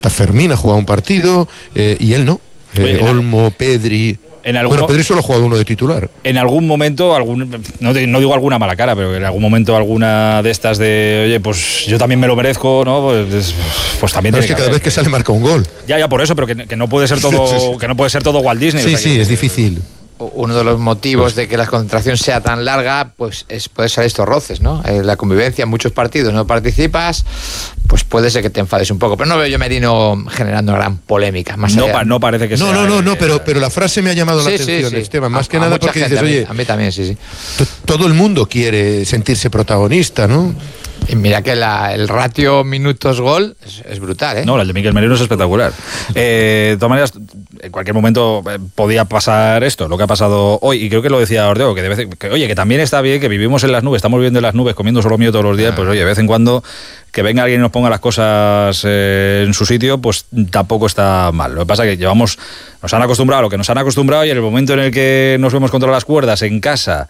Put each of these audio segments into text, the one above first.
Fermín ha jugado un partido y él no. Olmo, Pedri. Bueno, Pedri solo ha jugado uno de titular. En algún momento, no digo alguna mala cara, pero en algún momento alguna de estas de, oye, pues yo también me lo merezco, ¿no? Pues también. Pero es que cada vez que sale marca un gol. Ya, por eso, pero que no puede ser todo, que no puede ser todo Walt Disney. Sí, sí, es difícil. Uno de los motivos de que la concentración sea tan larga, pues puede ser estos roces, ¿no? La convivencia en muchos partidos no participas, pues puede ser que te enfades un poco. Pero no veo yo Merino generando gran polémica. Más no parece que sea. No, pero la frase me ha llamado la atención, Esteban. Más que nada porque dices, oye, a mí también, sí. Todo el mundo quiere sentirse protagonista, ¿no? Y mira que el ratio minutos-gol es brutal, ¿eh? No, el de Miquel Merino es espectacular. De todas maneras, en cualquier momento podía pasar esto, lo que ha pasado hoy, y creo que lo decía Ortego, que también está bien, que vivimos en las nubes, estamos viviendo en las nubes, comiendo solomillo todos los días, pues oye, de vez en cuando que venga alguien y nos ponga las cosas en su sitio, pues tampoco está mal. Lo que pasa es que nos han acostumbrado a lo que nos han acostumbrado, y en el momento en el que nos vemos contra las cuerdas en casa,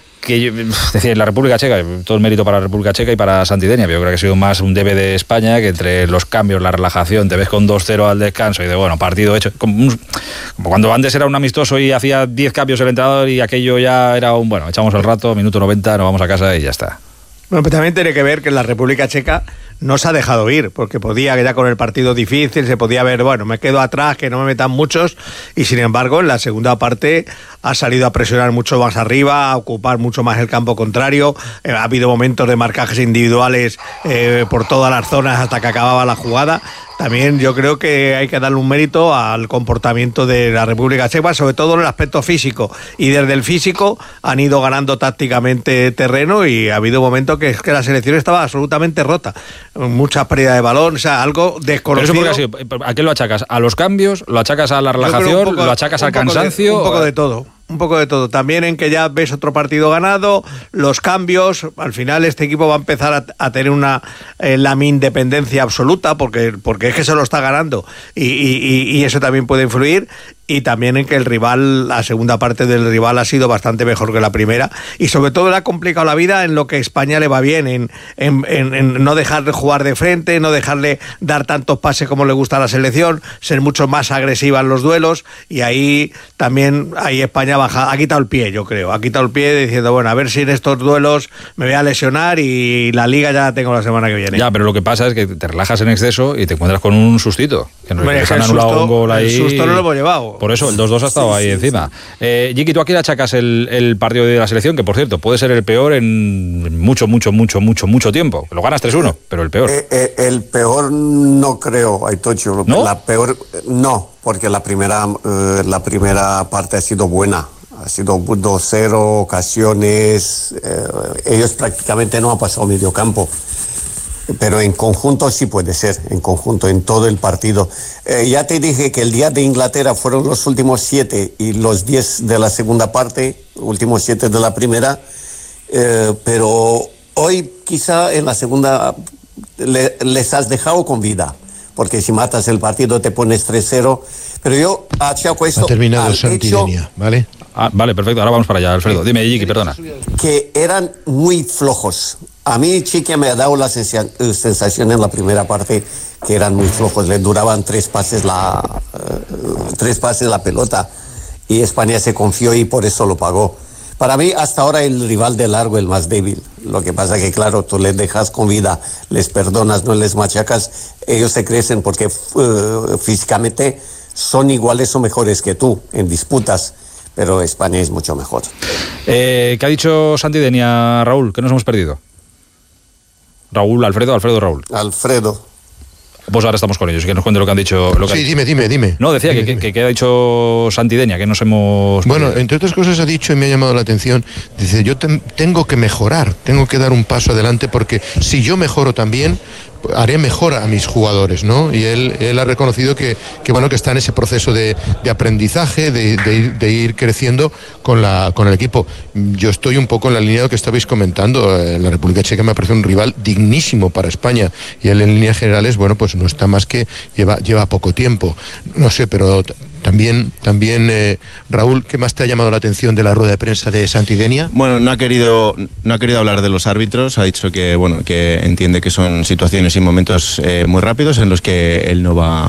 es decir, la República Checa, todo el mérito para la República Checa y para Santidenia, pero yo creo que ha sido más un debe de España, que entre los cambios, la relajación, te ves con 2-0 al descanso y partido hecho, como cuando antes era un amistoso y hacía 10 cambios el entrenador y aquello ya era echamos el rato, minuto 90, nos vamos a casa y ya está. Bueno, pero también tiene que ver que la República Checa no se ha dejado ir, porque podía, que ya con el partido difícil, se podía ver, me quedo atrás, que no me metan muchos, y sin embargo en la segunda parte ha salido a presionar mucho más arriba, a ocupar mucho más el campo contrario, ha habido momentos de marcajes individuales por todas las zonas hasta que acababa la jugada. También yo creo que hay que darle un mérito al comportamiento de la República Checa, sobre todo en el aspecto físico, y desde el físico han ido ganando tácticamente terreno, y ha habido momentos que la selección estaba absolutamente rota, mucha pérdida de balón, o sea, algo desconocido. ¿Pero eso por qué? ¿A qué lo achacas? ¿A los cambios? ¿Lo achacas a la relajación? ¿Lo achacas al cansancio? Un poco de todo. También en que ya ves otro partido ganado, los cambios, al final este equipo va a empezar a tener una independencia absoluta, porque es que se lo está ganando, y eso también puede influir. Y también en que el rival, la segunda parte del rival ha sido bastante mejor que la primera, y sobre todo le ha complicado la vida en lo que España le va bien, en no dejarle jugar de frente, no dejarle dar tantos pases como le gusta a la selección, ser mucho más agresiva en los duelos, y ahí España ha quitado el pie, yo creo, diciendo, a ver si en estos duelos me voy a lesionar y la liga ya la tengo la semana que viene. Ya, pero lo que pasa es que te relajas en exceso y te encuentras con un sustito, que nos han anulado un gol ahí. El susto no lo hemos llevado. Por eso, el 2-2 ha estado ahí encima. Jiki, ¿tú aquí le achacas el partido de la selección? Que, por cierto, puede ser el peor en mucho tiempo. Lo ganas 3-1, pero el peor. El peor no creo, Aitocho. ¿No? La peor, no, porque la primera parte ha sido buena. Ha sido 2-0, ocasiones. Ellos prácticamente no han pasado medio campo. Pero en conjunto sí puede ser, en todo el partido. Ya te dije que el día de Inglaterra fueron los últimos 7 y los 10 de la segunda parte, últimos 7 de la primera, pero hoy quizá en la segunda les has dejado con vida, porque si matas el partido te pones 3-0, pero yo achaco esto. Ha terminado Santidenia, ¿vale? Vale, perfecto, ahora vamos para allá, Alfredo. Dime, Jiki, perdona. Que eran muy flojos. A mí Chiqui me ha dado la sensación en la primera parte que eran muy flojos, le duraban 3 pases la pelota, y España se confió y por eso lo pagó. Para mí hasta ahora el rival de largo, el más débil. Lo que pasa que claro, tú les dejas con vida, les perdonas, no les machacas, ellos se crecen porque físicamente son iguales o mejores que tú en disputas, pero España es mucho mejor. ¿Qué ha dicho Santidenia, Raúl? ¿Qué nos hemos perdido? Raúl, Alfredo, Raúl. Alfredo. Pues ahora estamos con ellos, que nos cuente lo que han dicho. Sí, dime. No, decía que ha dicho Santidenia, que nos hemos... Bueno, entre otras cosas ha dicho, y me ha llamado la atención, dice, yo tengo que mejorar, tengo que dar un paso adelante, porque si yo mejoro también, haré mejor a mis jugadores, ¿no? Y él ha reconocido que está en ese proceso de aprendizaje, de ir creciendo con el equipo. Yo estoy un poco en la línea de lo que estabais comentando. La República Checa me parece un rival dignísimo para España, y él en líneas generales, pues no está más que lleva poco tiempo. No sé, pero También Raúl, ¿qué más te ha llamado la atención de la rueda de prensa de Santidenia? Bueno, no ha querido hablar de los árbitros, ha dicho que entiende que son situaciones y momentos muy rápidos en los que él no va